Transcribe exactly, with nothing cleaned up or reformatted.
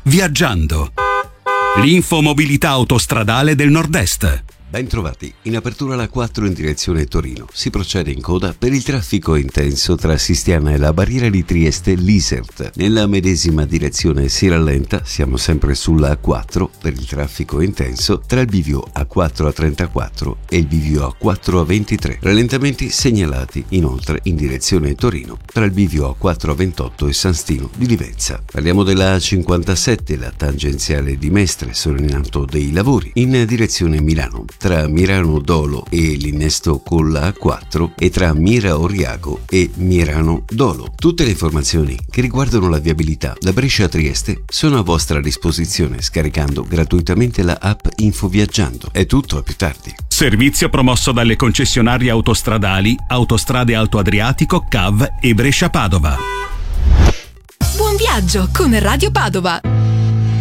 Viaggiando. L'infomobilità autostradale del Nord-Est. Ben trovati. In apertura la quattro in direzione Torino. Si procede in coda per il traffico intenso tra Sistiana e la barriera di Trieste-Lisert. Nella medesima direzione si rallenta, siamo sempre sulla A quattro per il traffico intenso tra il bivio A quattro A trentaquattro e il bivio A quattro A ventitré. Rallentamenti segnalati inoltre in direzione Torino tra il bivio A quattro A ventotto e San Stino di Livezza. Parliamo della A cinquantasette, la tangenziale di Mestre, sono in atto dei lavori in direzione Milano. Tra Mirano Dolo e l'innesto con la A quattro e tra Mira Oriago e Mirano Dolo. Tutte le informazioni che riguardano la viabilità da Brescia a Trieste sono a vostra disposizione scaricando gratuitamente la app Infoviaggiando. È tutto, a più tardi. Servizio promosso dalle concessionarie autostradali Autostrade Alto Adriatico, C A V e Brescia Padova. Buon viaggio con Radio Padova.